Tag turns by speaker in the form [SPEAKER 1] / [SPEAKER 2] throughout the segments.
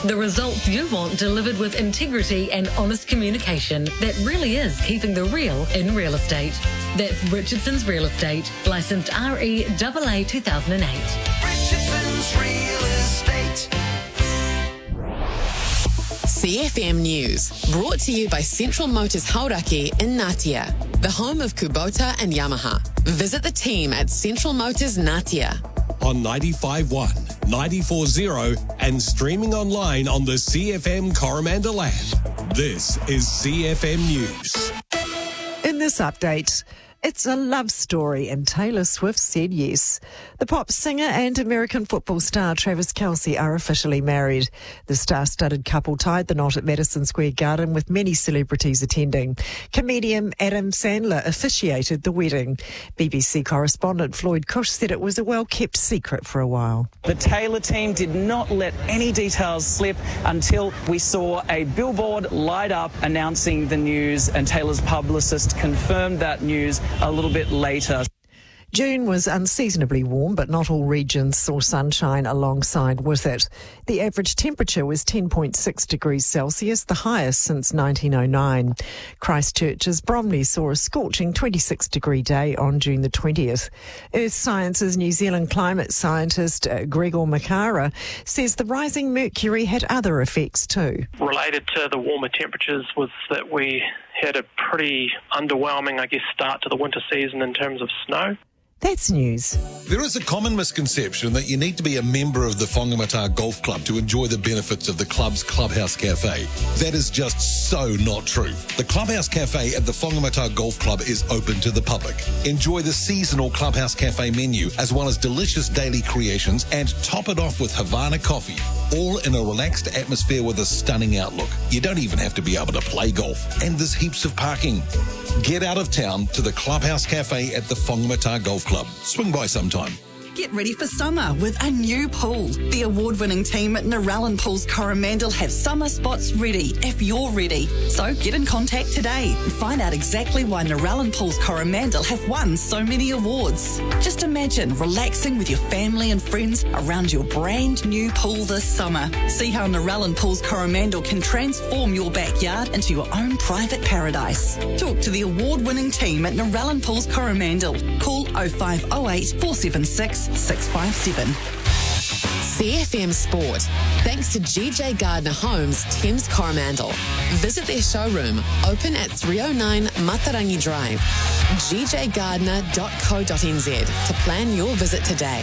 [SPEAKER 1] The results you want delivered with integrity and honest communication that really is keeping the real in real estate. That's Richardson's Real Estate, licensed REAA 2008.
[SPEAKER 2] Richardson's Real Estate.
[SPEAKER 3] CFM News, brought to you by Central Motors Hauraki in Ngatea, the home of Kubota and Yamaha. Visit the team at Central Motors Ngatea.
[SPEAKER 4] On 95.1, 94.0 and streaming online on the CFM Coromandel app. This is CFM News.
[SPEAKER 5] In this update, it's a love story and Taylor Swift said yes. The pop singer and American football star Travis Kelce are officially married. The star-studded couple tied the knot at Madison Square Garden with many celebrities attending. Comedian Adam Sandler officiated the wedding. BBC correspondent Floyd Cush said it was a well-kept secret for a while.
[SPEAKER 6] The Taylor team did not let any details slip until we saw a billboard light up announcing the news, and Taylor's publicist confirmed that news a little bit later.
[SPEAKER 5] June was unseasonably warm, but not all regions saw sunshine alongside with it. The average temperature was 10.6 degrees Celsius, the highest since 1909. Christchurch's Bromley saw a scorching 26-degree day on June the 20th. Earth Science's New Zealand climate scientist Gregor Makara says the rising mercury had other effects too.
[SPEAKER 7] Related to the warmer temperatures was that we had a pretty underwhelming, start to the winter season in terms of snow.
[SPEAKER 5] That's news.
[SPEAKER 8] There is a common misconception that you need to be a member of the Whangamata Golf Club to enjoy the benefits of the club's Clubhouse Cafe. That is just so not true. The Clubhouse Cafe at the Whangamata Golf Club is open to the public. Enjoy the seasonal Clubhouse Cafe menu as well as delicious daily creations, and top it off with Havana coffee, all in a relaxed atmosphere with a stunning outlook. You don't even have to be able to play golf, and there's heaps of parking. Get out of town to the Clubhouse Cafe at the Whangamata Golf Club. Swing by sometime.
[SPEAKER 9] Get ready for summer with a new pool. The award-winning team at Narellan Pools Coromandel have summer spots ready if you're ready. So get in contact today and find out exactly why Narellan Pools Coromandel have won so many awards. Just imagine relaxing with your family and friends around your brand new pool this summer. See how Narellan Pools Coromandel can transform your backyard into your own private paradise. Talk to the award-winning team at Narellan Pools Coromandel. Call 0508 476 657.
[SPEAKER 3] CFM Sport, thanks to GJ Gardner Homes, Thames Coromandel. Visit their showroom, open at 309 Matarangi Drive, gjgardner.co.nz to plan your visit today.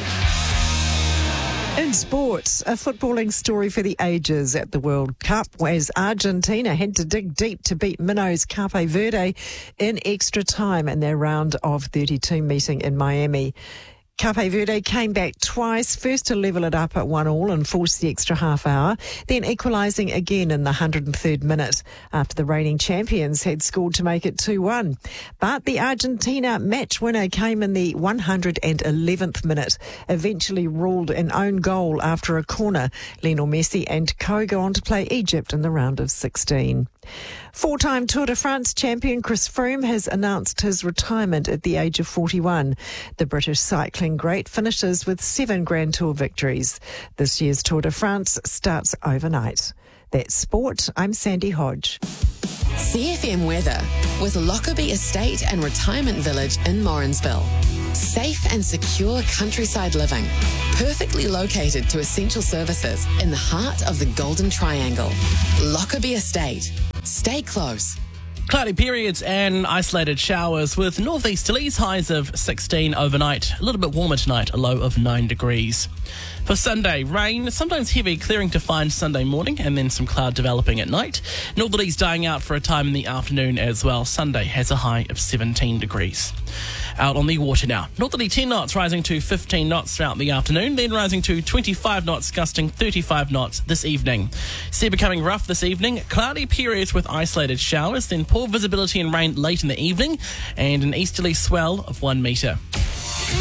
[SPEAKER 5] In sports, a footballing story for the ages at the World Cup, as Argentina had to dig deep to beat minnows Cape Verde in extra time in their round of 32 meeting in Miami. Cape Verde came back twice, first to level it up at 1-1 and force the extra half hour, then equalising again in the 103rd minute after the reigning champions had scored to make it 2-1. But the Argentina match winner came in the 111th minute, eventually ruled an own goal after a corner. Lionel Messi and co go on to play Egypt in the round of 16. Four-time Tour de France champion Chris Froome has announced his retirement at the age of 41. The British cycling great finishes with 7 Grand Tour victories. This year's Tour de France starts overnight. That's sport. I'm Sandy Hodge.
[SPEAKER 3] CFM weather with Lockerbie Estate and Retirement Village in Morrinsville. Safe and secure countryside living, perfectly located to essential services in the heart of the Golden Triangle. Lockerbie Estate. Stay close.
[SPEAKER 10] Cloudy periods and isolated showers with northeasterlies, highs of 16 overnight. A little bit warmer tonight, a low of 9 degrees. For Sunday, rain, sometimes heavy, clearing to find Sunday morning and then some cloud developing at night. Northerlies dying out for a time in the afternoon as well. Sunday has a high of 17 degrees. Out on the water now. Northerly 10 knots rising to 15 knots throughout the afternoon, then rising to 25 knots, gusting 35 knots this evening. Sea becoming rough this evening. Cloudy periods with isolated showers, then poor visibility and rain late in the evening, and an easterly swell of 1 metre.